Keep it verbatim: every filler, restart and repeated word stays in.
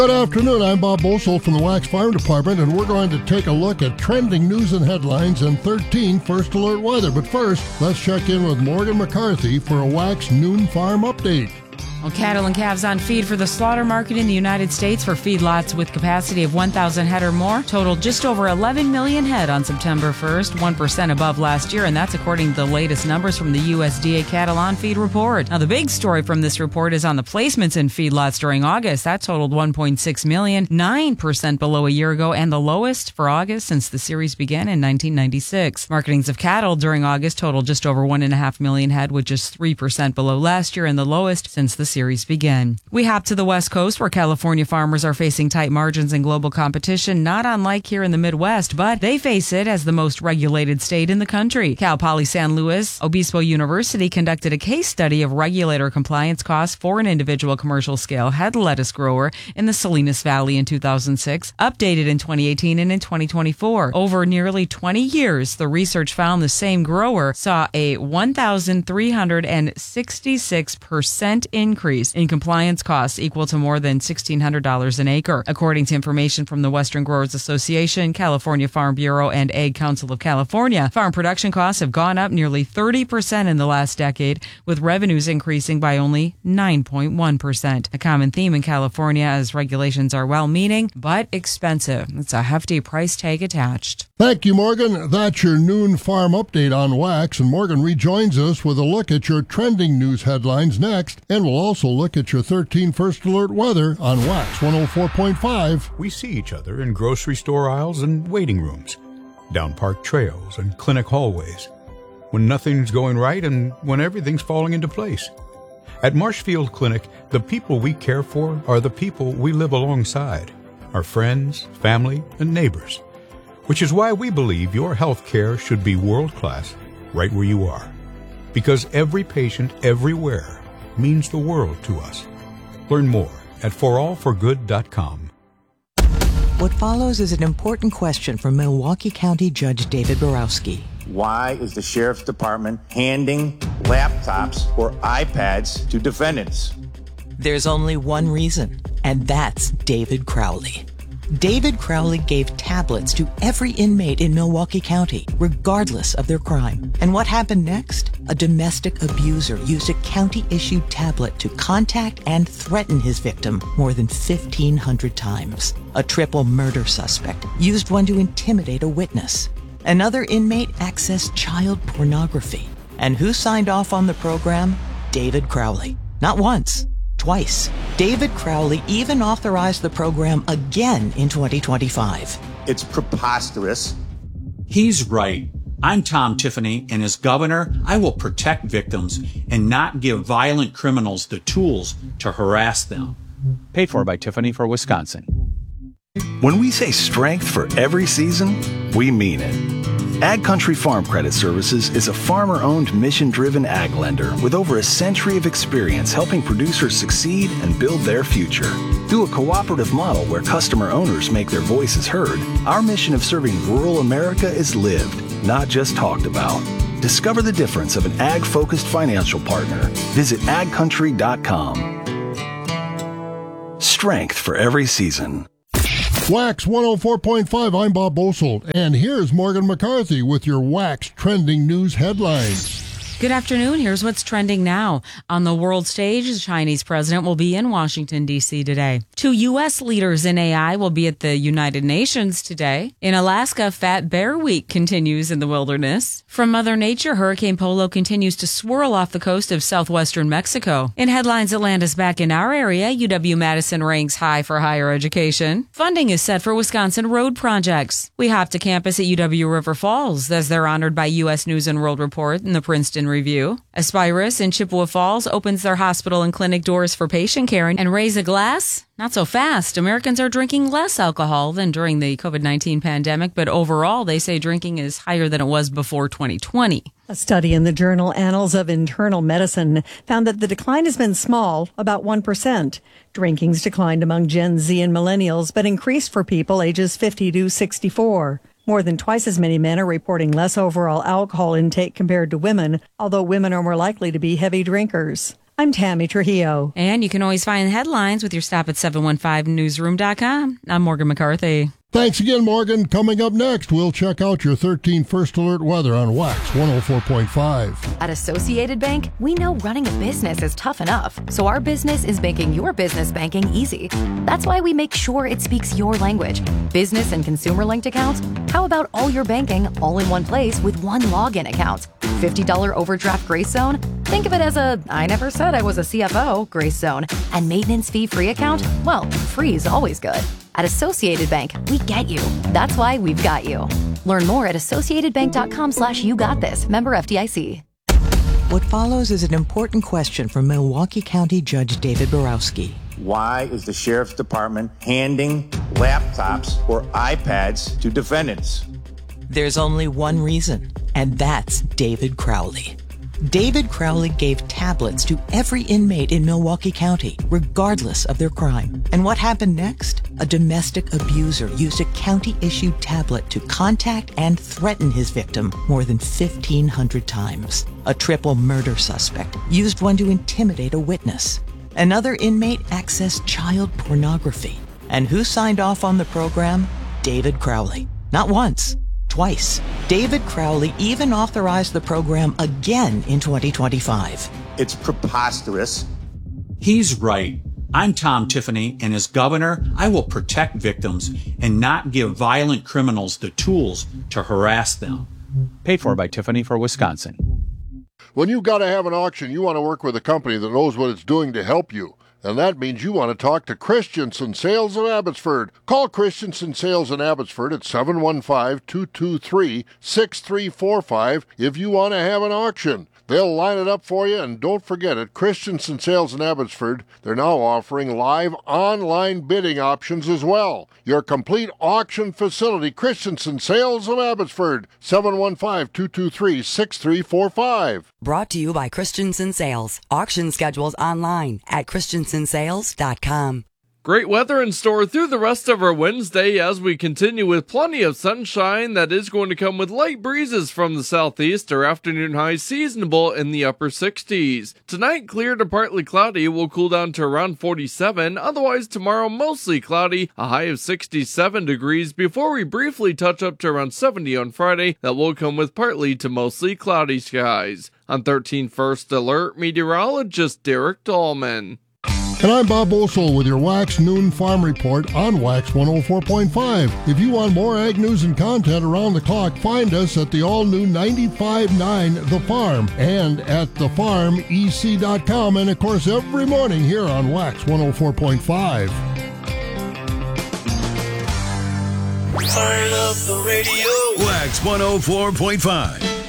Good afternoon, I'm Bob Bosold from the Wax Farm Department, and we're going to take a look at trending news and headlines and thirteen First Alert weather. But first, let's check in with Morgan McCarthy for a Wax Noon Farm update. Well, cattle and calves on feed for the slaughter market in the United States for feedlots with capacity of one thousand head or more totaled just over eleven million head on September first, one percent above last year, and that's according to the latest numbers from the U S D A Cattle on Feed report. Now, the big story from this report is on the placements in feedlots during August. That totaled one point six million, nine percent below a year ago, and the lowest for August since the series began in nineteen ninety-six. Marketings of cattle during August totaled just over one point five million head, which is three percent below last year and the lowest since the series began. We hop to the West Coast, where California farmers are facing tight margins and global competition, not unlike here in the Midwest, but they face it as the most regulated state in the country. Cal Poly San Luis Obispo University conducted a case study of regulator compliance costs for an individual commercial scale head lettuce grower in the Salinas Valley in two thousand six, updated in twenty eighteen and in twenty twenty-four. Over nearly twenty years, the research found the same grower saw a one thousand three hundred sixty-six percent increase in compliance costs, equal to more than sixteen hundred dollars an acre. According to information from the Western Growers Association, California Farm Bureau, and Ag Council of California, farm production costs have gone up nearly thirty percent in the last decade, with revenues increasing by only nine point one percent. A common theme in California, as regulations are well-meaning but expensive. It's a hefty price tag attached. Thank you, Morgan. That's your noon farm update on Wax, and Morgan rejoins us with a look at your trending news headlines next, and we'll also look at your thirteen First Alert weather on Wax one oh four point five. We see each other in grocery store aisles and waiting rooms, down park trails and clinic hallways, when nothing's going right and when everything's falling into place. At Marshfield Clinic, the people we care for are the people we live alongside, our friends, family, and neighbors, which is why we believe your health care should be world-class right where you are, because every patient everywhere means the world to us. Learn more at for all for good dot com. What follows is an important question from Milwaukee County Judge David Borowski. Why is the Sheriff's Department handing laptops or iPads to defendants? There's only one reason, and that's David Crowley. David Crowley gave tablets to every inmate in Milwaukee County, regardless of their crime. And what happened next? A domestic abuser used a county-issued tablet to contact and threaten his victim more than fifteen hundred times. A triple murder suspect used one to intimidate a witness. Another inmate accessed child pornography. And who signed off on the program? David Crowley. Not once. Twice. David Crowley even authorized the program again in twenty twenty-five. It's preposterous. He's right. I'm Tom Tiffany, and as governor, I will protect victims and not give violent criminals the tools to harass them. Paid for by Tiffany for Wisconsin. When we say strength for every season, we mean it. Ag Country Farm Credit Services is a farmer-owned, mission-driven ag lender with over a century of experience helping producers succeed and build their future. Through a cooperative model where customer owners make their voices heard, our mission of serving rural America is lived, not just talked about. Discover the difference of an ag-focused financial partner. Visit ag country dot com. Strength for every season. Wax one oh four point five, I'm Bob Bosold, and here's Morgan McCarthy with your Wax trending news headlines. Good afternoon. Here's what's trending now. On the world stage, the Chinese president will be in Washington, D C today. Two U S leaders in A I will be at the United Nations today. In Alaska, Fat Bear Week continues in the wilderness. From Mother Nature, Hurricane Polo continues to swirl off the coast of southwestern Mexico. In headlines that land us back in our area, U W-Madison ranks high for higher education. Funding is set for Wisconsin road projects. We hop to campus at U W River Falls as they're honored by U S News and World Report and the Princeton Review. Aspirus in Chippewa Falls opens their hospital and clinic doors for patient care, and raise a glass? Not so fast. Americans are drinking less alcohol than during the covid nineteen pandemic, but overall they say drinking is higher than it was before twenty twenty. A study in the journal Annals of Internal Medicine found that the decline has been small, about one percent. Drinking's declined among Gen Z and millennials, but increased for people ages fifty to sixty-four. More than twice as many men are reporting less overall alcohol intake compared to women, although women are more likely to be heavy drinkers. I'm Tammy Trujillo. And you can always find headlines with your stop at seven one five newsroom dot com. I'm Morgan McCarthy. Thanks again, Morgan. Coming up next, we'll check out your thirteen First Alert weather on Wax one oh four point five. At Associated Bank, we know running a business is tough enough, so our business is making your business banking easy. That's why we make sure it speaks your language. Business and consumer linked accounts? How about all your banking all in one place with one login account? fifty dollars overdraft grace zone? Think of it as a I never said I was a C F O grace zone. And maintenance fee free account? Well, free is always good. At Associated Bank, we get you. That's why we've got you. Learn more at associatedbank.com slash you got this. Member F D I C. What follows is an important question from Milwaukee County Judge David Borowski. Why is the Sheriff's Department handing laptops or iPads to defendants? There's only one reason, and that's David Crowley. David Crowley gave tablets to every inmate in Milwaukee County, regardless of their crime. And what happened next? A domestic abuser used a county-issued tablet to contact and threaten his victim more than fifteen hundred times. A triple murder suspect used one to intimidate a witness. Another inmate accessed child pornography. And who signed off on the program? David Crowley. Not once. Twice. David Crowley even authorized the program again in twenty twenty-five. It's preposterous. He's right. I'm Tom Tiffany, and as governor, I will protect victims and not give violent criminals the tools to harass them. Paid for by Tiffany for Wisconsin. When you've got to have an auction, you want to work with a company that knows what it's doing to help you. And that means you want to talk to Christensen Sales of Abbotsford. Call Christensen Sales in Abbotsford at seven one five, two two three, six three four five if you want to have an auction. They'll line it up for you, and don't forget it, Christensen Sales in Abbotsford, they're now offering live online bidding options as well. Your complete auction facility, Christensen Sales of Abbotsford, seven one five, two two three, six three four five. Brought to you by Christensen Sales. Auction schedules online at christensen sales dot com. Great weather in store through the rest of our Wednesday as we continue with plenty of sunshine that is going to come with light breezes from the southeast. Our afternoon highs seasonable in the upper sixties. Tonight, clear to partly cloudy, will cool down to around forty-seven. Otherwise, tomorrow, mostly cloudy, a high of sixty-seven degrees before we briefly touch up to around seventy on Friday. That will come with partly to mostly cloudy skies. On thirteen First Alert, meteorologist Derek Dahlman. And I'm Bob Osel with your Wax Noon Farm Report on Wax one oh four point five. If you want more ag news and content around the clock, find us at the all-new ninety-five point nine The Farm and at the farm e c dot com, and of course every morning here on Wax one oh four point five. Turn up the radio. Wax one oh four point five.